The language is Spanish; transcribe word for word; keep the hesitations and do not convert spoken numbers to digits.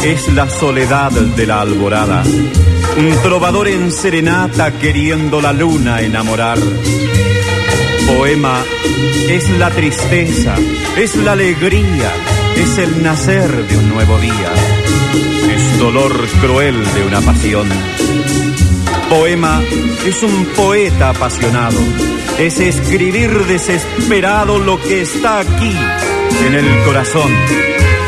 es la soledad de la alborada, un trovador en serenata queriendo la luna enamorar. Poema es la tristeza, es la alegría, es el nacer de un nuevo día, es dolor cruel de una pasión. Poema es un poeta apasionado, es escribir desesperado lo que está aquí en el corazón.